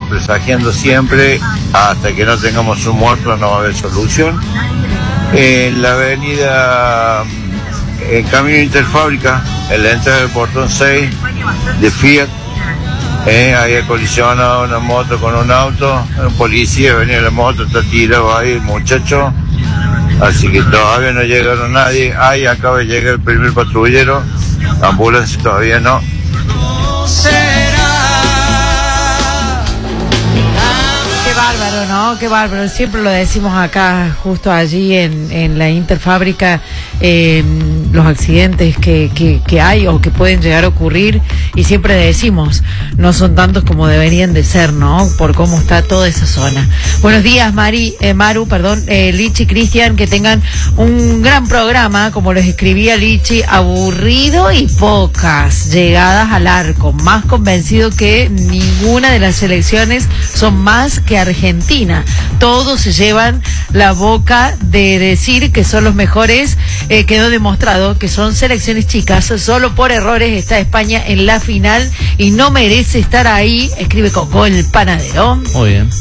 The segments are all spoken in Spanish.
presagiando siempre, hasta que no tengamos un muerto no va a haber solución. En la avenida Camino Interfábrica, en la entrada del portón 6 de Fiat, había colisionado una moto con un auto, un policía venía en la moto, está tirado ahí el muchacho, así que todavía no llegaron nadie. Ahí acaba de llegar el primer patrullero, ambulancia todavía no. Qué bárbaro, ¿no? Qué bárbaro. Siempre lo decimos acá, justo allí en la Interfábrica, los accidentes que hay o que pueden llegar a ocurrir, y siempre decimos, no son tantos como deberían de ser, ¿no? Por cómo está toda esa zona. Buenos días, Maru, Lichi, Cristian, que tengan un gran programa, como los escribía Lichi, aburrido y pocas llegadas al arco, más convencido que ninguna de las selecciones son más que Argentina. Todos se llevan la boca de decir que son los mejores. Quedó demostrado que son selecciones chicas. Solo por errores está España en la final y no merece estar ahí, escribe Coco el panadero. Muy bien.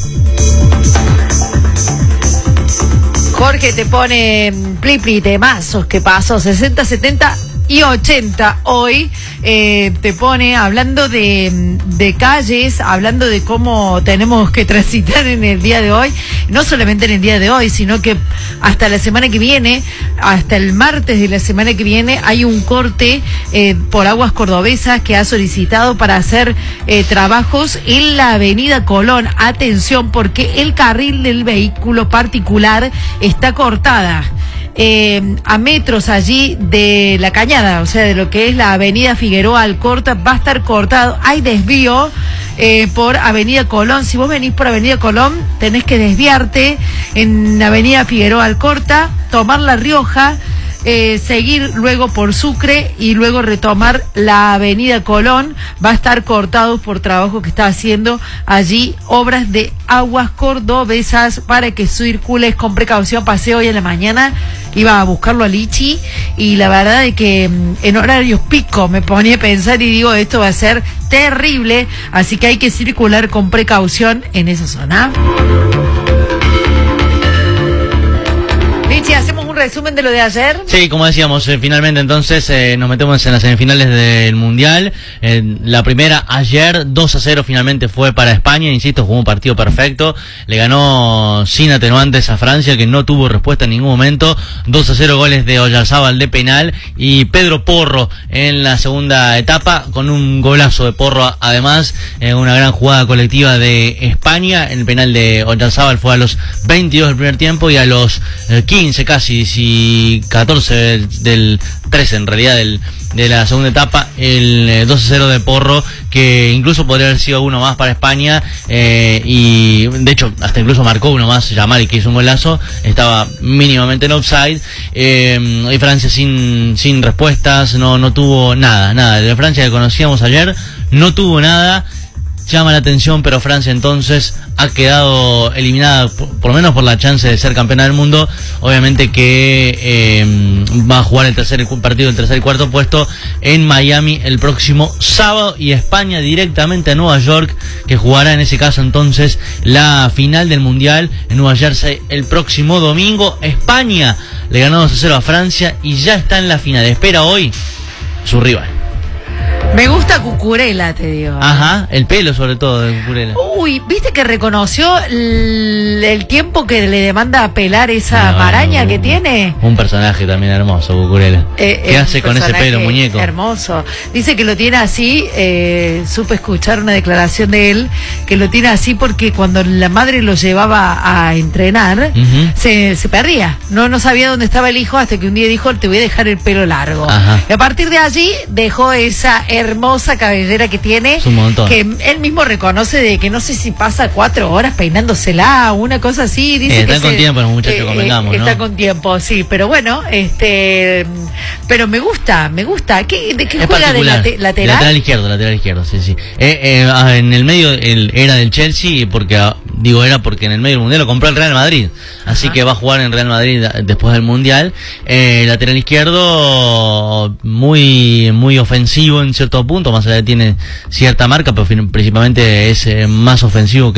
Jorge te pone pli temazos que pasó, 60, 70 y 80 hoy. Te pone hablando de calles, hablando de cómo tenemos que transitar en el día de hoy, no solamente en el día de hoy, sino que hasta la semana que viene, hasta el martes de la semana que viene, hay un corte por Aguas Cordobesas que ha solicitado para hacer trabajos en la avenida Colón. Atención, porque el carril del vehículo particular está cortada. A metros allí de la Cañada, o sea, de lo que es la avenida Figueroa Alcorta, va a estar cortado. Hay desvío por avenida Colón. Si vos venís por avenida Colón, tenés que desviarte en avenida Figueroa Alcorta, tomar La Rioja, seguir luego por Sucre y luego retomar la avenida Colón. Va a estar cortado por trabajo que está haciendo allí Obras de Aguas Cordobesas, para que circules con precaución. Pasé hoy en la mañana, iba a buscarlo a Lichi, y la verdad es que en horarios pico me ponía a pensar y digo, esto va a ser terrible, así que hay que circular con precaución en esa zona. Lichi, ¿hacemos un resumen de lo de ayer? Sí, como decíamos, finalmente entonces nos metemos en las semifinales del Mundial. La primera ayer, 2-0 finalmente fue para España, insisto, jugó un partido perfecto, le ganó sin atenuantes a Francia, que no tuvo respuesta en ningún momento. 2-0, goles de Oyarzábal de penal y Pedro Porro en la segunda etapa, con un golazo de Porro, además, una gran jugada colectiva de España. El penal de Oyarzábal fue a los 22 del primer tiempo, y a los 15 casi, 14 del 13 en realidad de la segunda etapa, el 2-0 de Porro, que incluso podría haber sido uno más para España, y de hecho hasta incluso marcó uno más, Yamal, que hizo un golazo, estaba mínimamente en offside. Y Francia sin respuestas, no tuvo nada de Francia que conocíamos ayer, no tuvo nada. Llama la atención, pero Francia entonces ha quedado eliminada, por lo menos por la chance de ser campeona del mundo. Obviamente que va a jugar el tercer y cuarto puesto en Miami el próximo sábado, y España directamente a Nueva York, que jugará en ese caso entonces la final del Mundial en Nueva Jersey el próximo domingo. España le ganó 2-0 a Francia y ya está en la final. Espera hoy su rival. Me gusta Cucurella, te digo. Ajá, el pelo sobre todo de Cucurella. Uy, ¿viste que reconoció el tiempo que le demanda a pelar esa maraña que tiene? Un personaje también hermoso, Cucurella. ¿Qué hace con ese pelo, muñeco? Hermoso. Dice que lo tiene así, supe escuchar una declaración de él, que lo tiene así porque cuando la madre lo llevaba a entrenar, se perdía. No sabía dónde estaba el hijo, hasta que un día dijo, te voy a dejar el pelo largo. Ajá. Y a partir de allí dejó esa hermosa cabellera que tiene, es un montón, que él mismo reconoce de que no sé si pasa 4 horas peinándosela, una cosa así. Dice está con tiempo los muchachos, convengamos, ¿no? Está con tiempo, sí, pero bueno, pero me gusta. ¿De qué juega? ¿De lateral? Lateral izquierdo, sí. En el medio era del Chelsea, porque en el medio del Mundial lo compró el Real Madrid, así que va a jugar en Real Madrid después del Mundial. Lateral izquierdo muy ofensivo en cierto punto, más allá de que tiene cierta marca, pero principalmente es más ofensivo que